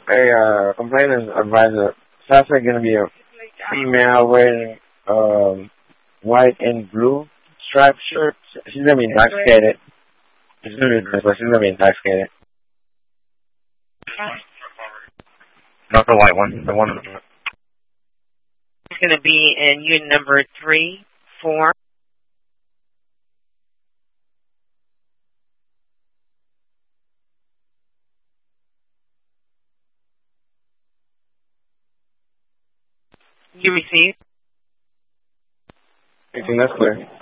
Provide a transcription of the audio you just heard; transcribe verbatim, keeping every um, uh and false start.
a uh, complainant advisor. It's actually going to be a female wearing um, white and blue striped shirt. She's going to be intoxicated. She's going to be dressed, but she's going to be intoxicated. Not the white one. The one. It's going to be in unit number three, four. You received? I think that's clear.